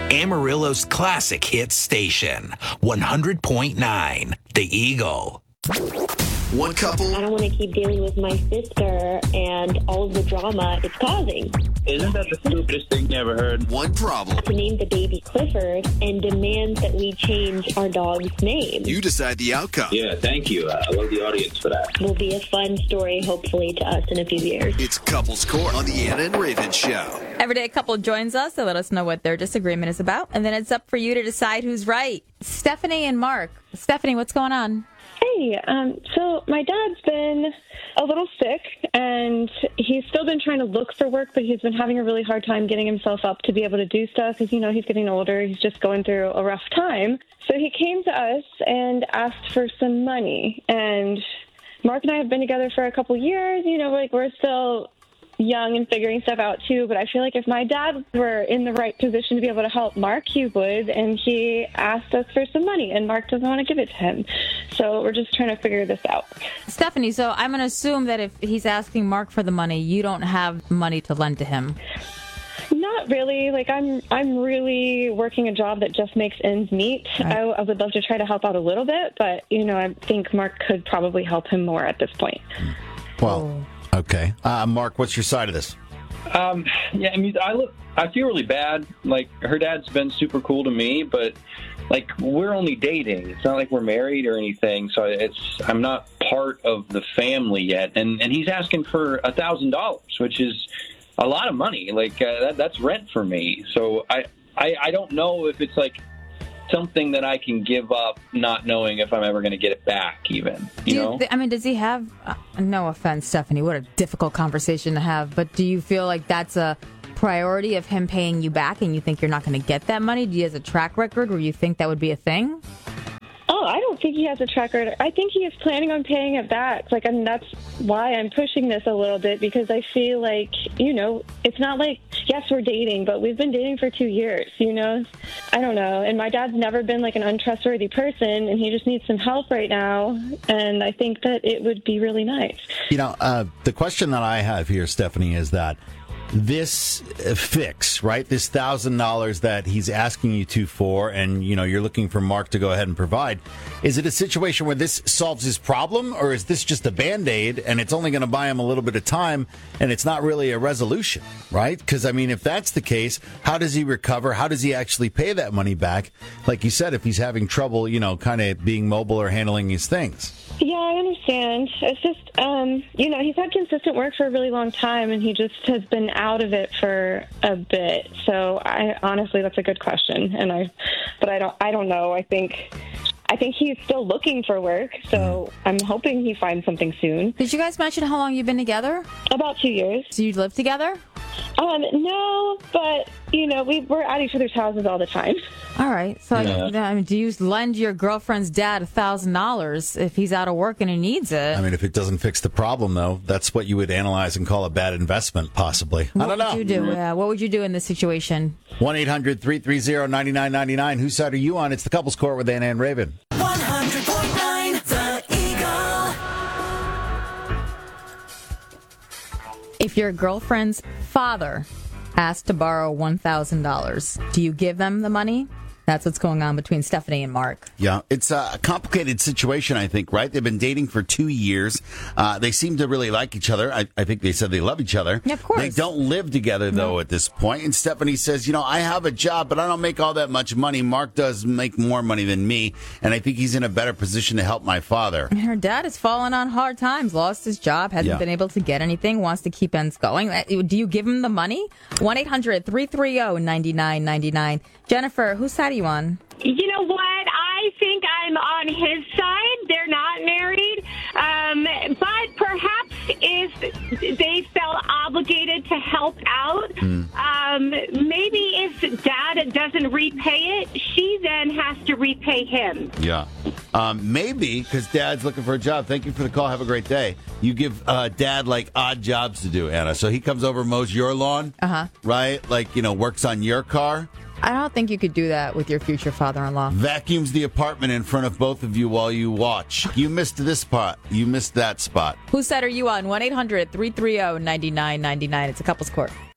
Amarillo's classic hit station, 100.9 The Eagle. One couple. I don't want to keep dealing with my sister and all of the drama it's causing. Isn't that the stupidest thing you ever heard? One problem. To name the baby Clifford and demand that we change our dog's name. You decide the outcome. Yeah, thank you. I love the audience for that. Will be a fun story, hopefully, to us in a few years. It's Couples Court on the Anna and Raven Show. Every day a couple joins us to let us know what their disagreement is about, and then it's up for you to decide who's right. Stephanie and Mark. Stephanie, what's going on? Hey, so my dad's been a little sick, and he's still been trying to look for work, but he's been having a really hard time getting himself up to be able to do stuff because, you know, he's getting older. He's just going through a rough time. So he came to us and asked for some money, and Mark and I have been together for a couple years. You know, like, we're still young and figuring stuff out too, but I feel like if my dad were in the right position to be able to help Mark, he would, and he asked us for some money, and Mark doesn't want to give it to him. So we're just trying to figure this out. Stephanie, so I'm going to assume that if he's asking Mark for the money, you don't have money to lend to him. Not really. Like, I'm really working a job that just makes ends meet. Right. I would love to try to help out a little bit, but, you know, I think Mark could probably help him more at this point. Well, okay. Mark, what's your side of this? Yeah, I mean, I feel really bad. Like, her dad's been super cool to me, but like, we're only dating. It's not like we're married or anything. So I'm not part of the family yet. And he's asking for $1,000, which is a lot of money. Like, that's rent for me. So I don't know if it's like something that I can give up, not knowing if I'm ever going to get it back, even, you know? I mean, does he have, no offense, Stephanie, what a difficult conversation to have, but do you feel like that's a priority of him paying you back and you think you're not going to get that money? Do you have a track record where you think that would be a thing? Oh, I don't think he has a track record. I think he is planning on paying it back. Like, I mean, that's why I'm pushing this a little bit, because I feel like, you know, it's not like, yes, we're dating, but we've been dating for 2 years, you know? I don't know. And my dad's never been like an untrustworthy person, and he just needs some help right now. And I think that it would be really nice. You know, the question that I have here, Stephanie, is that this fix, right? This $1,000 that he's asking you to for, and, you know, you're looking for Mark to go ahead and provide. Is it a situation where this solves his problem, or is this just a Band-Aid and it's only going to buy him a little bit of time and it's not really a resolution, right? Because, I mean, if that's the case, how does he recover? How does he actually pay that money back? Like you said, if he's having trouble, you know, kind of being mobile or handling his things. Yeah, I understand. It's just, you know, he's had consistent work for a really long time, and he just has been out of it for a bit. So, honestly, that's a good question. But I don't know. I think he's still looking for work, so I'm hoping he finds something soon. Did you guys mention how long you've been together? About 2 years. So you live together? No, but, you know, we're at each other's houses all the time. All right. So, I mean, do you lend your girlfriend's dad $1,000 if he's out of work and he needs it? I mean, if it doesn't fix the problem, though, that's what you would analyze and call a bad investment, possibly. I don't know. What would you do? What would you do in this situation? 1-800-330-9999. Whose side are you on? It's the Couples Court with Anna and Raven. 100.9 The Eagle. If your girlfriend's father asked to borrow $1,000, do you give them the money? That's what's going on between Stephanie and Mark. Yeah, it's a complicated situation, I think, right? They've been dating for 2 years. They seem to really like each other. I think they said they love each other. Yeah, of course. They don't live together, though, at this point. And Stephanie says, you know, I have a job, but I don't make all that much money. Mark does make more money than me, and I think he's in a better position to help my father. And her dad has fallen on hard times, lost his job, hasn't been able to get anything, wants to keep ends going. Do you give him the money? 1-800-330-9999. Jennifer, whose side are you on? You know what? I think I'm on his side. They're not married. But perhaps if they felt obligated to help out, maybe if dad doesn't repay it, she then has to repay him. Yeah. Maybe, because dad's looking for a job. Thank you for the call. Have a great day. You give dad, like, odd jobs to do, Anna. So he comes over, mows your lawn, right? Like, you know, works on your car. I don't think you could do that with your future father-in-law. Vacuums the apartment in front of both of you while you watch. You missed this spot. You missed that spot. Whose side are you on? 1-800-330-9999. It's a Couples Court.